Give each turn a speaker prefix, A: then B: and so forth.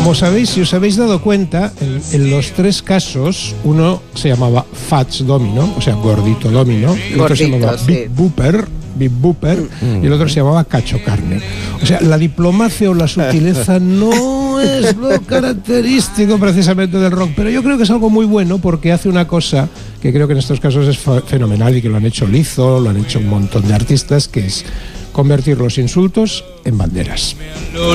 A: Como sabéis, si os habéis dado cuenta, en los tres casos, uno se llamaba Fats Domino, o sea, Gordito Domino, el otro se llamaba Big Booper, y el otro se llamaba Cacho Carne. O sea, la diplomacia o la sutileza no es lo característico precisamente del rock, pero yo creo que es algo muy bueno porque hace una cosa que creo que en estos casos es fenomenal y que lo han hecho Lizzo, lo han hecho un montón de artistas, que es convertir los insultos en banderas.